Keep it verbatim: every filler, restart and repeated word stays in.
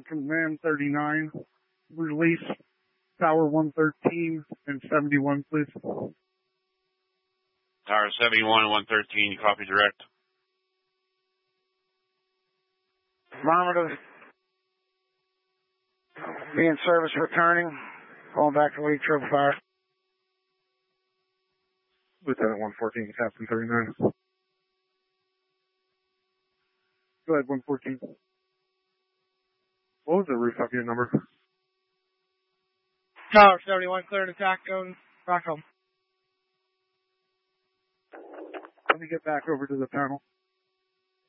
Command thirty-nine. Release Tower one thirteen and seventy-one, please. Tower seventy-one and one thirteen, you copy direct. Affirmative. Be in service returning. Going back to Lee Triple Fire. Lieutenant one fourteen, Captain thirty-nine. Go ahead, one fourteen. What was the rooftop unit number? Tower seventy-one, cleared attack, going back home. Let me get back over to the panel.